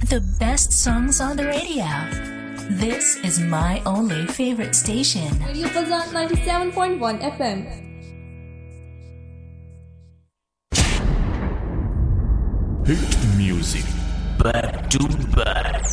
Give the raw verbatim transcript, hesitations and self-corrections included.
the best songs on the radio. This is my only favorite station. Radio Fazan ninety-seven point one F M. Hit music back to back.